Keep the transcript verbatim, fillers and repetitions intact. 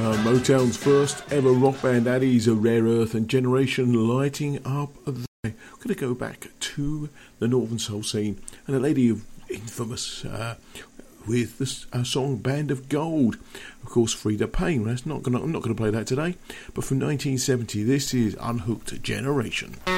Uh, Motown's first ever rock band, Addie's a Rare Earth and Generation lighting up there. We're going to go back to the Northern Soul scene and a lady of infamous uh, with the uh, song Band of Gold. Of course, Frida Payne. That's not gonna, I'm not going to play that today. But from nineteen seventy, this is Unhooked Generation.